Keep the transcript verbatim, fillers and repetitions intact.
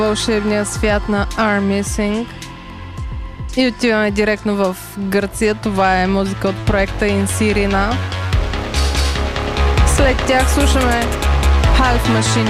вълшебния свят на Are Missing. И отиваме директно в Гърция. Това е музика от проекта Insirina. След тях слушаме Half Machine